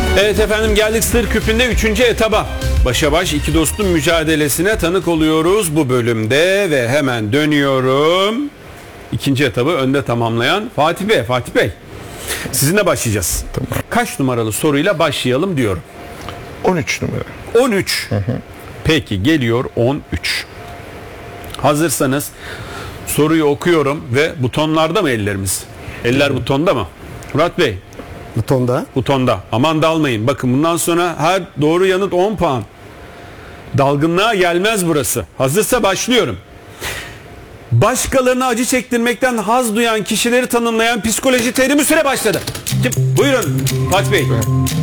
Evet efendim, geldik Sır Küpü'nde 3. etaba. Başa baş iki dostun mücadelesine tanık oluyoruz bu bölümde ve hemen dönüyorum. 2. etabı önde tamamlayan Fatih Bey. Fatih Bey, sizinle başlayacağız. Tamam. Kaç numaralı soruyla başlayalım diyorum. 13 numara. 13. Peki, geliyor 13. Hazırsanız soruyu okuyorum ve butonlarda mı ellerimiz? Eller butonda mı? Murat Bey. Butonda. Butonda. Aman dalmayın. Bakın, bundan sonra her doğru yanıt 10 puan. Dalgınlığa gelmez burası. Hazırsa başlıyorum. Başkalarına acı çektirmekten haz duyan kişileri tanımlayan psikoloji terimi süre başladı. Buyurun Fatih Bey.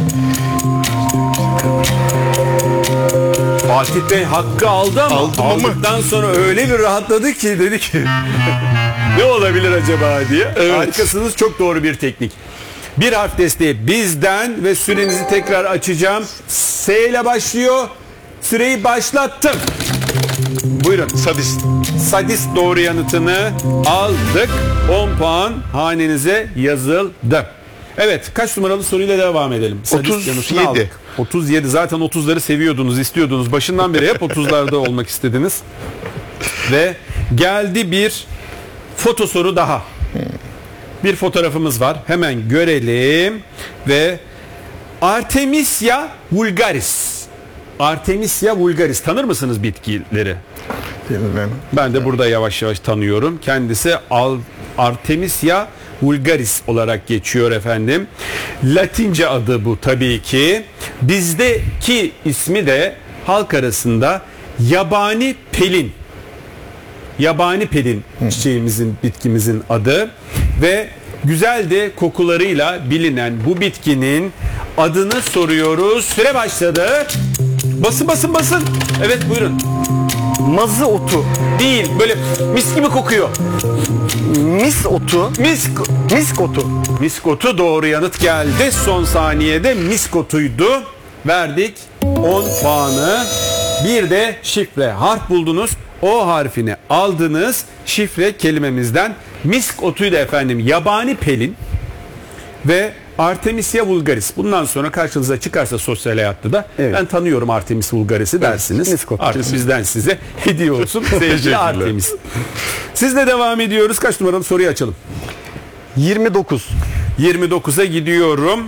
Fatih Bey hakkı aldı ama aldıktan sonra öyle bir rahatladı ki, dedi ki ne olabilir acaba diye. Evet. Harikasınız, çok doğru bir teknik. Bir harf desteği bizden ve sürenizi tekrar açacağım. S ile başlıyor. Süreyi başlattım. Buyurun. Sadist. Sadist doğru yanıtını aldık. 10 puan hanenize yazıldı. Evet, kaç numaralı soruyla devam edelim? Sadist 37. yanıtını aldık. 37. Zaten 30'ları seviyordunuz, istiyordunuz. Başından beri hep 30'larda olmak istediniz. Ve geldi bir foto soru daha. Bir fotoğrafımız var. Hemen görelim ve Artemisia vulgaris. Artemisia vulgaris. Tanır mısınız bitkileri? Ben de burada yavaş yavaş tanıyorum. Kendisi Artemisia vulgaris olarak geçiyor efendim. Latince adı bu tabii ki. Bizdeki ismi de halk arasında yabani pelin. Yabani pelin çiçeğimizin, bitkimizin adı ve güzel de kokularıyla bilinen bu bitkinin adını soruyoruz. Süre başladı. Basın. Evet, buyurun. Mazı otu. Değil, böyle mis gibi kokuyor. Mis otu. Misk otu. Misk otu doğru yanıt geldi. Son saniyede misk otuydu. Verdik 10 puanı. Bir de şifre harf buldunuz. O harfini aldınız. Şifre kelimemizden misk otuydu efendim. Yabani pelin ve Artemisia vulgaris. Bundan sonra karşınıza çıkarsa sosyal hayatta da ben tanıyorum Artemis vulgaris'i dersiniz. Misk otu. Artık bizden size hediye olsun. Sevgili Artemis. Sizle devam ediyoruz. Kaç numaralı soruyu açalım? 29. 29'a gidiyorum.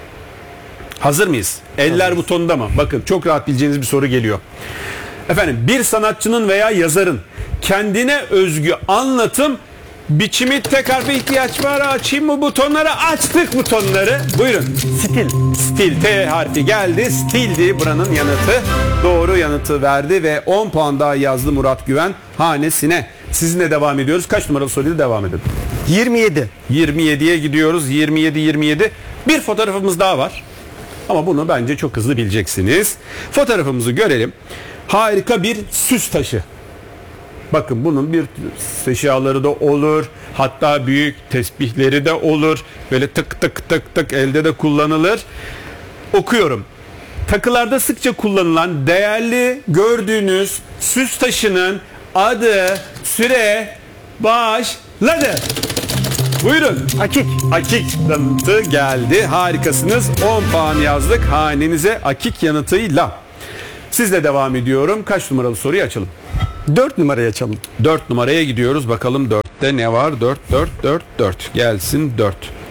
Hazır mıyız? Eller butonunda mı? Bakın, çok rahat bileceğiniz bir soru geliyor. Efendim, bir sanatçının veya yazarın kendine özgü anlatım biçimi tek harfe ihtiyaç var. Açayım mı butonları? Açtık butonları. Buyurun. Stil. Stil. T harfi geldi. Stildi buranın yanıtı. Doğru yanıtı verdi ve 10 puan daha yazdı Murat Güven hanesine. Sizinle devam ediyoruz. Kaç numaralı soruyla devam edelim? 27. 27'ye gidiyoruz. 27. Bir fotoğrafımız daha var. Ama bunu bence çok hızlı bileceksiniz. Fotoğrafımızı görelim. Harika bir süs taşı. Bakın, bunun bir eşyaları da olur. Hatta büyük tesbihleri de olur. Böyle tık tık elde de kullanılır. Okuyorum. Takılarda sıkça kullanılan değerli gördüğünüz süs taşının adı süre başladı. Buyurun. Akik. Akik yanıtı geldi. Harikasınız. 10 puan yazdık hanenize akik yanıtıyla. Sizle devam ediyorum. Kaç numaralı soruyu açalım? 4 numarayı açalım. 4 numaraya gidiyoruz. Bakalım 4'te ne var? 4. Gelsin 4.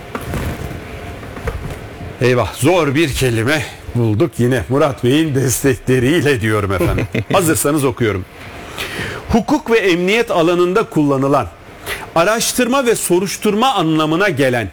Eyvah, zor bir kelime bulduk yine. Murat Bey'in destekleriyle diyorum efendim. Hazırsanız okuyorum. Hukuk ve emniyet alanında kullanılan, araştırma ve soruşturma anlamına gelen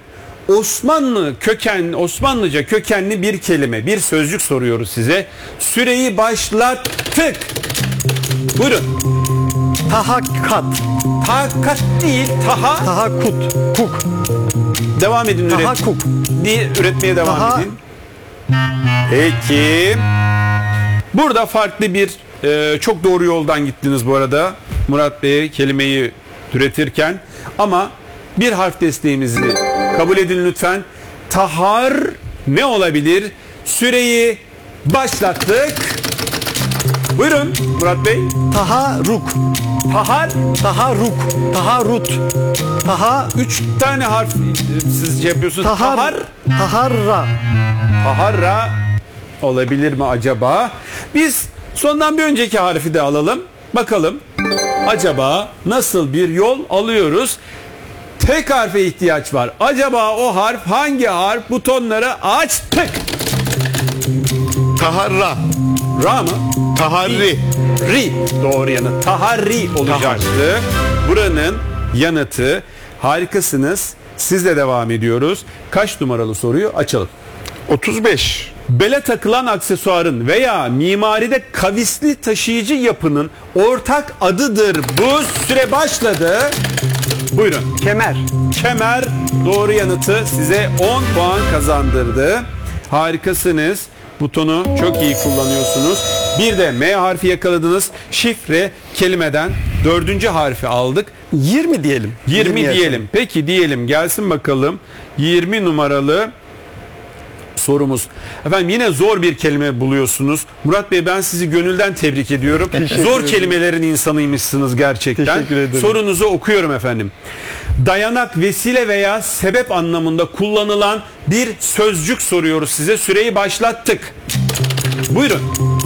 Osmanlıca kökenli bir kelime, bir sözcük soruyoruz size. Süreyi başlattık. Buyurun. Tahakkat. Tahakkuk değil, Tahakkut. Kuk. Devam edin Tahakkuk. Üretmeye devam edin. Peki. Burada farklı bir çok doğru yoldan gittiniz bu arada. Murat Bey kelimeyi türetirken, ama bir harf desteğimizi kabul edin lütfen. Tahar ne olabilir? Süreyi başlattık. Buyurun Murat Bey. Taharruk. Tahar. Taharruk. Taharrut. 3 tane harf sizce yapıyorsunuz. Tahar. Tahar. Taharra. Taharra olabilir mi acaba? Biz sondan bir önceki harfi de alalım. Bakalım acaba nasıl bir yol alıyoruz? Tek harfe ihtiyaç var. Acaba o harf hangi harf? Butonları açtık. Taharra. Ra mı? Taharri. Ri. Doğru yanıt. Taharri olacaktı. Buranın yanıtı. Harikasınız. Sizle devam ediyoruz. Kaç numaralı soruyu açalım. 35. Bele takılan aksesuarın veya mimaride kavisli taşıyıcı yapının ortak adıdır. Bu süre başladı. Buyurun. Kemer. Kemer doğru yanıtı size 10 puan kazandırdı. Harikasınız. Butonu çok iyi kullanıyorsunuz. Bir de M harfi yakaladınız. Şifre kelimeden 4. harfi aldık. 20 diyelim. 20 yaşam. diyelim. Peki diyelim, gelsin bakalım. 20 numaralı sorumuz. Efendim yine zor bir kelime buluyorsunuz. Murat Bey, ben sizi gönülden tebrik ediyorum. Zor kelimelerin insanıymışsınız gerçekten. Teşekkür ederim. Sorunuzu okuyorum efendim. Dayanak, vesile veya sebep anlamında kullanılan bir sözcük soruyoruz size. Süreyi başlattık. Buyurun.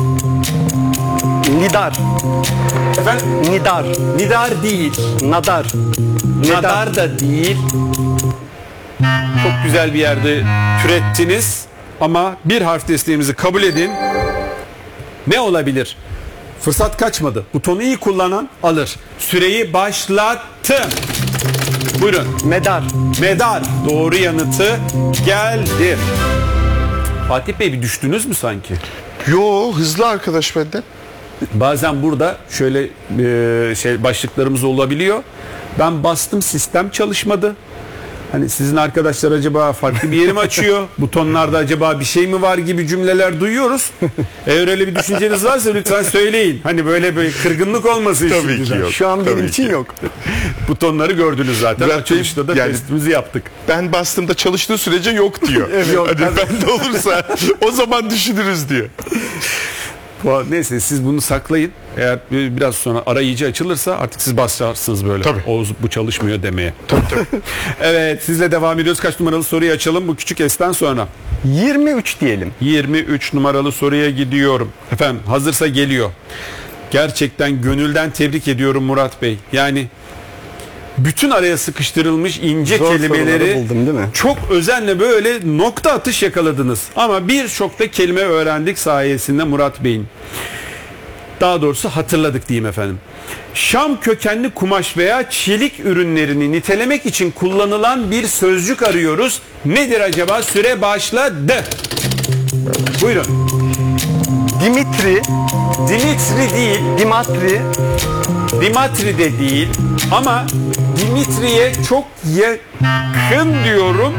Nidar. Efendim? Nidar. Nidar değil. Nadar. Nadar da değil. Çok güzel bir yerde türettiniz ama bir harf desteğimizi kabul edin. Ne olabilir? Fırsat kaçmadı. Butonu iyi kullanan alır. Süreyi başlattım. Buyurun. Medar. Medar. Doğru yanıtı geldi. Fatih Bey, bir düştünüz mü sanki? Yo, hızlı arkadaş benden. Bazen burada şöyle başlıklarımız olabiliyor. Ben bastım, sistem çalışmadı. Hani sizin arkadaşlar acaba farklı bir yeri mi açıyor? Butonlarda acaba bir şey mi var gibi cümleler duyuyoruz. Eğer öyle bir düşünceniz varsa lütfen söyleyin. Hani böyle kırgınlık olmasın. Tabii şimdiden. ki yok. Şu an benim Tabii için ki. yok. Butonları gördünüz zaten. Zaten Açılışta da yani- testimizi yaptık. Ben bastığımda çalıştığı sürece yok diyor. Yok, Hadi tabii. bende olursa o zaman düşünürüz diyor. Neyse, siz bunu saklayın. Eğer biraz sonra ara iyice açılırsa artık siz basarsınız böyle. Tabii. Oğuz bu çalışmıyor demeye. Tabii. Evet, sizle devam ediyoruz. Kaç numaralı soruyu açalım bu küçük esten sonra? 23 diyelim. 23 numaralı soruya gidiyorum. Efendim hazırsa geliyor. Gerçekten gönülden tebrik ediyorum Murat Bey. Yani bütün araya sıkıştırılmış ince Zor kelimeleri soruları buldum, değil mi? çok özenle böyle nokta atış yakaladınız. Ama birçok da kelime öğrendik sayesinde Murat Bey'in. Daha doğrusu hatırladık diyeyim efendim. Şam kökenli kumaş veya çelik ürünlerini nitelemek için kullanılan bir sözcük arıyoruz. Nedir acaba? Süre başladı. Buyurun. Dimitri. Dimitri değil, Dimatri. Dimitri de değil ama Dimitri'ye çok yakın diyorum.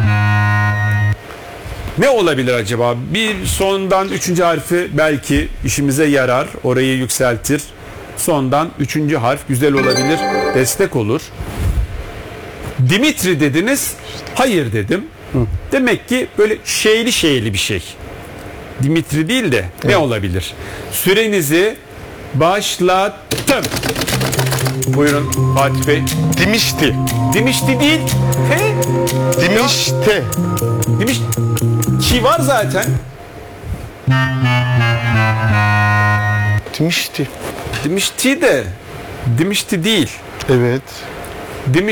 Ne olabilir acaba? Bir sondan 3. harfi belki işimize yarar, orayı yükseltir. Sondan 3. harf güzel olabilir, destek olur. Dimitri dediniz, hayır dedim. Demek ki böyle şeyli bir şey. Dimitri değil de ne olabilir? Sürenizi başlattım. Buyurun Fatih Bey. Dimişti. Dimişti değil. Dimişte. Dimiş ki var zaten. Dimişti. Dimişti de. Dimişti değil. Evet.